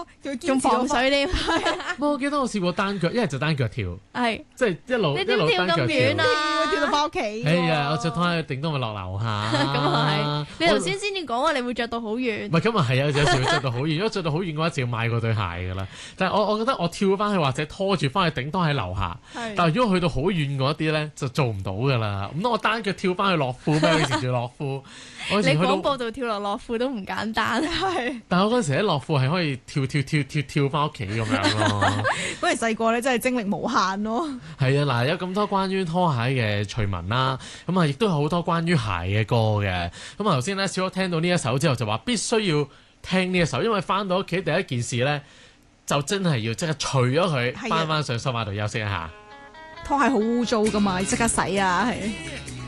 仲防水添。 我記得我試過單腳，一係就單腳跳， 係即係一路你點跳單腳咁遠跳。 啊？ 跳到翻屋企。 哎呀，我着拖鞋頂多咪落樓下。 咁啊係，你頭先我先至講話你會着到好遠唔。係咁啊，係啊，有時會着到好遠。如果着到好遠嘅話，就要買嗰對鞋㗎啦。但係我覺得我跳翻去或者拖住翻去頂多喺樓下。 係但係如果去到好遠嗰啲咧，就做唔到㗎啦。咁我單腳跳翻去樂富咩？以前住樂富，我以你前去到廣播道跳落樂富都唔簡單。 係。 但係我嗰陣時喺樂富係可以跳翻屋企咁樣咯。 嗰陣細個咧真係精力無限咯。 係啊，嗱，有咁多關於拖鞋嘅趣聞啦，咁啊亦都有好多關於鞋嘅歌嘅。咁啊頭先咧，小屋聽到呢一首之後就話必須要聽呢一首，因為翻到屋企第一件事咧就真係要即刻除咗佢， 係啊翻上梳化度休息一下。 拖鞋好污糟噶嘛，即刻洗啊，係。